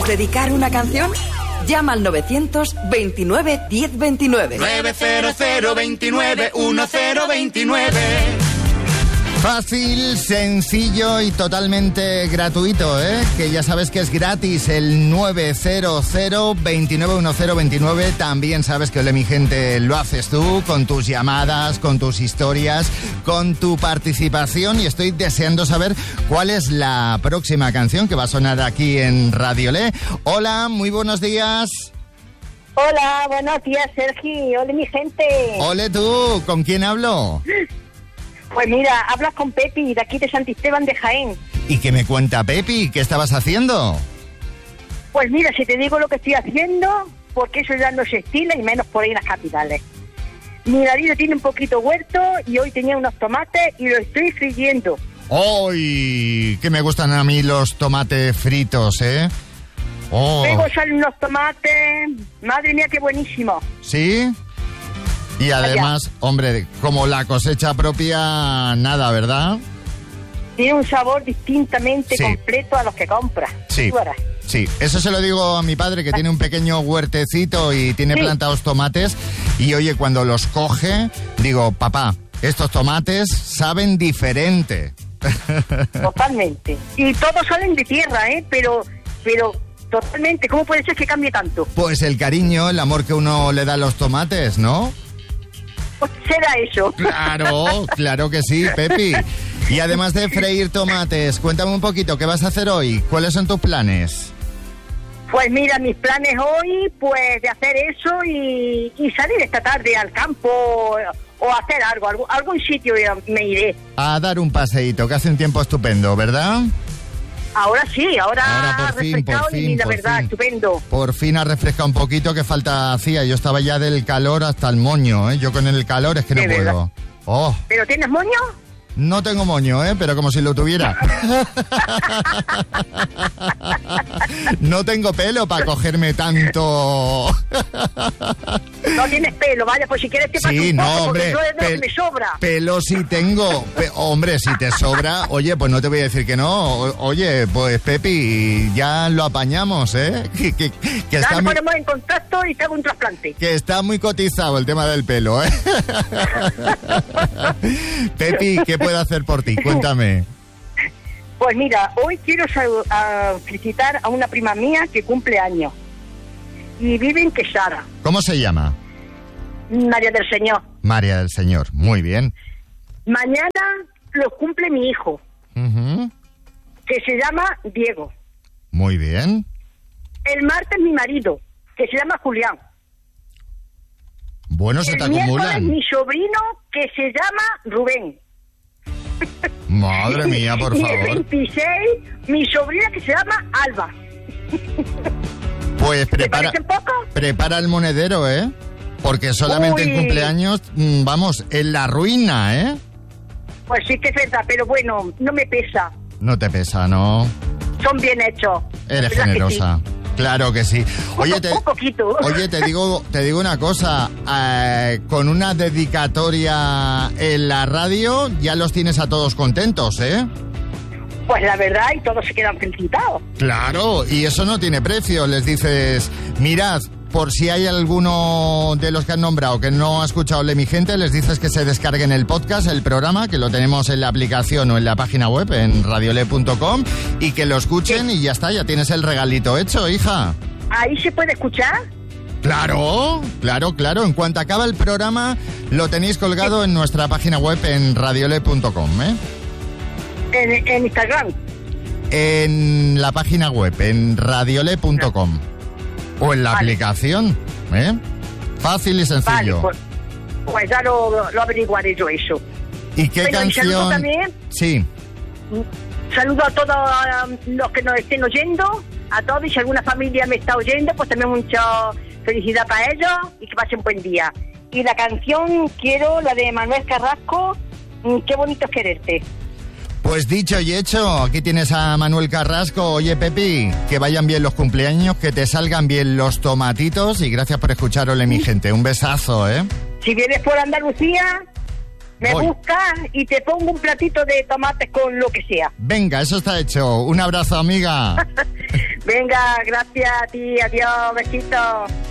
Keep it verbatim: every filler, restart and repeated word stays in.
¿Dedicar una canción? Llama al novecientos veintinueve diez veintinueve. nueve cero cero veintinueve diez veintinueve. Fácil, sencillo y totalmente gratuito, ¿eh? Que ya sabes que es gratis, el nueve cero cero veintinueve diez veintinueve. También sabes que Ole mi gente lo haces tú, con tus llamadas, con tus historias, con tu participación, y estoy deseando saber cuál es la próxima canción que va a sonar aquí en Radio Le. Hola, muy buenos días. Hola, buenos días, Sergi. Ole mi gente. Ole tú, ¿con quién hablo? Pues mira, hablas con Pepi, de aquí de Santisteban de Jaén. ¿Y qué me cuenta Pepi? ¿Qué estabas haciendo? Pues mira, si te digo lo que estoy haciendo, porque eso ya no se estila, y menos por ahí en las capitales. Mi marido tiene un poquito huerto y hoy tenía unos tomates y lo estoy friendo. ¡Ay! Que me gustan a mí los tomates fritos, ¿eh? Oh. Luego salen unos tomates, madre mía, qué buenísimo. ¿Sí? Y además, Allá. hombre, como la cosecha propia, nada, ¿verdad? Tiene un sabor distintamente sí. completo a los que compras. Sí, sí. Eso se lo digo a mi padre, que tiene un pequeño huertecito y tiene sí. plantados tomates. Y oye, cuando los coge, digo, papá, estos tomates saben diferente. Totalmente. Y todos salen de tierra, ¿eh? Pero, pero totalmente, ¿cómo puede ser que cambie tanto? Pues el cariño, el amor que uno le da a los tomates, ¿no? ¿Será eso? Claro, claro que sí, Pepi. Y además de freír tomates, cuéntame un poquito, ¿qué vas a hacer hoy? ¿Cuáles son tus planes? Pues mira, mis planes hoy, pues de hacer eso y, y salir esta tarde al campo o hacer algo, algo, algún sitio me iré. A dar un paseíto, que hace un tiempo estupendo, ¿verdad? Ahora sí, ahora, ahora ha refrescado fin, y la verdad, fin. estupendo. Por fin ha refrescado un poquito, que falta hacía. Yo estaba ya del calor hasta el moño, ¿eh? Yo con el calor es que no verdad. puedo. Oh. ¿Pero tienes moño? No tengo moño, ¿eh? Pero como si lo tuviera. No tengo pelo para cogerme tanto. No tienes pelo, vaya, pues si quieres te paso sí, un poco, no, hombre, porque pe- me sobra. Pelo sí tengo. Pe- hombre, si te sobra, oye, pues no te voy a decir que no. O- oye, pues Pepi, ya lo apañamos, ¿eh? Que, que, que ya está nos muy, ponemos en contacto y te hago un trasplante. que está muy cotizado el tema del pelo, ¿eh? Pepi, ¿qué puedo hacer por ti? Cuéntame. Pues mira, hoy quiero sal- a felicitar a una prima mía que cumple años y vive en Quesada. ¿Cómo se llama? María del Señor. María del Señor, muy bien. Mañana lo cumple mi hijo, Uh-huh. que se llama Diego. Muy bien. El martes mi marido, que se llama Julián. Bueno, se te El miércoles acumulan. mi sobrino, que se llama Rubén. Madre mía, por y favor. el veintiséis, mi sobrina, que se llama Alba. Pues ¿Te prepara, parecen poco? prepara el monedero, ¿eh? Porque solamente Uy. en cumpleaños, mm, vamos, en la ruina, ¿eh? Pues sí que es verdad, pero bueno, no me pesa. No te pesa, ¿no? Son bien hechos. Eres ¿Verdad que generosa. sí? Claro que sí. Oye, te, Un poquito. oye, te digo, te digo una cosa. Eh, con una dedicatoria en la radio, ya los tienes a todos contentos, ¿eh? Pues la verdad, y todos se quedan felicitados. Claro, y eso no tiene precio. Les dices, mirad, por si hay alguno de los que han nombrado que no ha escuchado Le Mi Gente, les dices que se descarguen el podcast, el programa, que lo tenemos en la aplicación o en la página web, en radiole punto com, y que lo escuchen y ya está, ya tienes el regalito hecho, hija. ¿Ahí se puede escuchar? Claro, claro, claro. En cuanto acaba el programa, lo tenéis colgado en nuestra página web en radiole punto com, ¿eh? En, en Instagram. En la página web, en radiole punto com. O en la Vale. aplicación, ¿eh? Fácil y sencillo. Vale, pues, pues ya lo, lo averiguaré yo eso. ¿Y qué Bueno, y saludo canción? también. Sí. Saludo a todos um, los que nos estén oyendo, a todos, y si alguna familia me está oyendo, pues también mucha felicidad para ellos y que pasen buen día. Y la canción quiero, la de Manuel Carrasco, mm, Qué bonito es quererte. Pues dicho y hecho, aquí tienes a Manuel Carrasco. Oye, Pepi, que vayan bien los cumpleaños, que te salgan bien los tomatitos y gracias por escuchar Ole Mi Gente. Un besazo, ¿eh? Si vienes por Andalucía, Me Voy. buscas y te pongo un platito de tomates con lo que sea. Venga, eso está hecho. Un abrazo, amiga. Venga, gracias a ti, adiós, besitos.